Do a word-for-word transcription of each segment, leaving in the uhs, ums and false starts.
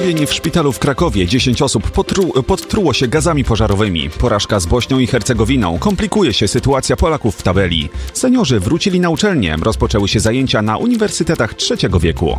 Uzbrojeni w szpitalu w Krakowie dziesięć osób potru- podtruło się gazami pożarowymi. Porażka z Bośnią i Hercegowiną. Komplikuje się sytuacja Polaków w tabeli. Seniorzy wrócili na uczelnię. Rozpoczęły się zajęcia na uniwersytetach trzeciego wieku.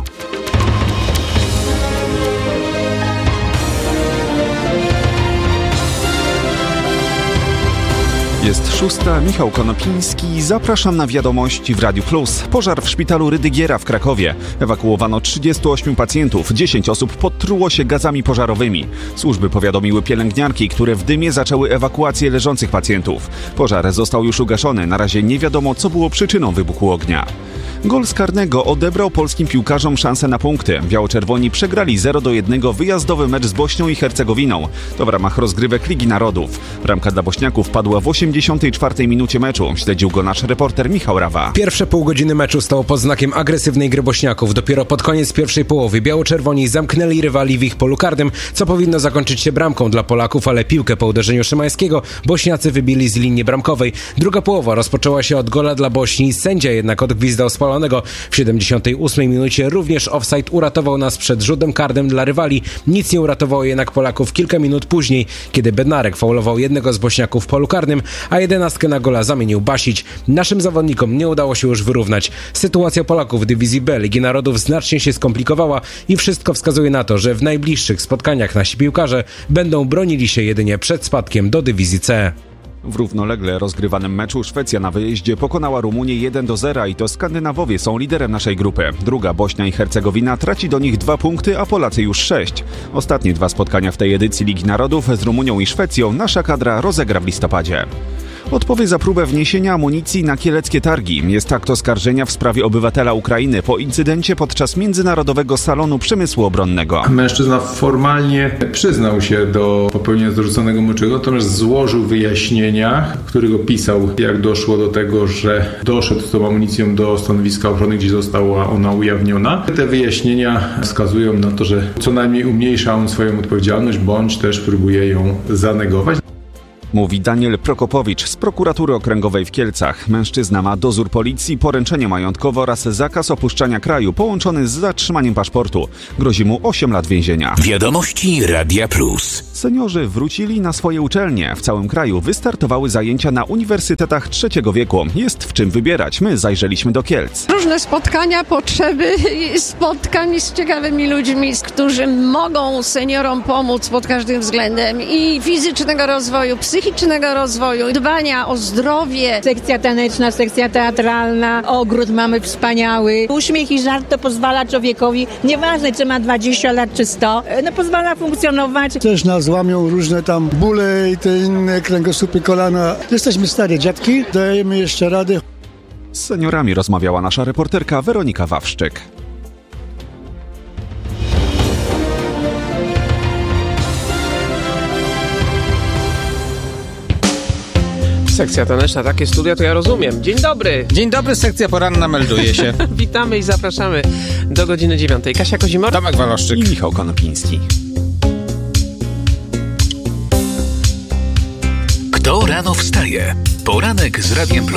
Jest szósta, Michał Konopiński. Zapraszam na wiadomości w Radiu Plus. Pożar w szpitalu Rydygiera w Krakowie. Ewakuowano trzydziestu ośmiu pacjentów. dziesięć osób podtruło się gazami pożarowymi. Służby powiadomiły pielęgniarki, które w dymie zaczęły ewakuację leżących pacjentów. Pożar został już ugaszony. Na razie nie wiadomo, co było przyczyną wybuchu ognia. Gol z karnego odebrał polskim piłkarzom szansę na punkty. Biało-czerwoni przegrali zero do jednego wyjazdowy mecz z Bośnią i Hercegowiną. To w ramach rozgrywek Ligi Narodów. Bramka dla Bośniaków padła w osiemdziesiątej czwartej minucie meczu. Śledził go nasz reporter Michał Rawa. Pierwsze pół godziny meczu stało pod znakiem agresywnej gry Bośniaków. Dopiero pod koniec pierwszej połowy biało-czerwoni zamknęli rywali w ich polu karnym, co powinno zakończyć się bramką dla Polaków, ale piłkę po uderzeniu Szymańskiego Bośniacy wybili z linii bramkowej. Druga połowa rozpoczęła się od gola dla Bośni. Sędzia jednak odgwizdał spalonego. W siedemdziesiątej ósmej minucie również offside uratował nas przed rzutem karnym dla rywali. Nic nie uratowało jednak Polaków kilka minut później, kiedy Bednarek faulował jednego z Bośniaków w polu karnym, a jedenastkę na gola zamienił Basić. Naszym zawodnikom nie udało się już wyrównać. Sytuacja Polaków w dywizji B Ligi Narodów znacznie się skomplikowała i wszystko wskazuje na to, że w najbliższych spotkaniach nasi piłkarze będą bronili się jedynie przed spadkiem do dywizji C. W równolegle rozgrywanym meczu Szwecja na wyjeździe pokonała Rumunię jeden do zera i to Skandynawowie są liderem naszej grupy. Druga Bośnia i Hercegowina traci do nich dwa punkty, a Polacy już sześć. Ostatnie dwa spotkania w tej edycji Ligi Narodów z Rumunią i Szwecją nasza kadra rozegra w listopadzie. Odpowie za próbę wniesienia amunicji na kieleckie targi. Jest akt oskarżenia w sprawie obywatela Ukrainy po incydencie podczas Międzynarodowego Salonu Przemysłu Obronnego. Mężczyzna formalnie przyznał się do popełnienia zarzuconego mu czynu, natomiast złożył wyjaśnienia, w których opisał, jak doszło do tego, że doszedł z tą amunicją do stanowiska ochrony, gdzie została ona ujawniona. Te wyjaśnienia wskazują na to, że co najmniej umniejsza on swoją odpowiedzialność, bądź też próbuje ją zanegować. Mówi Daniel Prokopowicz z prokuratury okręgowej w Kielcach. Mężczyzna ma dozór policji, poręczenie majątkowe oraz zakaz opuszczania kraju połączony z zatrzymaniem paszportu. Grozi mu osiem lat więzienia. Wiadomości Radia Plus. Seniorzy wrócili na swoje uczelnie. W całym kraju wystartowały zajęcia na uniwersytetach trzeciego wieku. Jest w czym wybierać. My zajrzeliśmy do Kielc. Różne spotkania, potrzeby spotkań z ciekawymi ludźmi, którzy mogą seniorom pomóc pod każdym względem i fizycznego rozwoju, psychicznego rozwoju, dbania o zdrowie. Sekcja taneczna, sekcja teatralna, ogród mamy wspaniały. Uśmiech i żart to pozwala człowiekowi, nieważne czy ma dwadzieścia lat czy sto, no pozwala funkcjonować. Też nas łamią różne tam bóle i te inne kręgosłupy, kolana. Jesteśmy stare dziadki, dajemy jeszcze radę. Z seniorami rozmawiała nasza reporterka Weronika Wawrzyk. Sekcja taneczna, takie studia to ja rozumiem. Dzień dobry. Dzień dobry, sekcja poranna melduje się. Witamy i zapraszamy do godziny dziewiątej. Kasia Kozimor, Tomek Waloszczyk i Michał Konopiński. Kto rano wstaje? Poranek z Radiem Plus.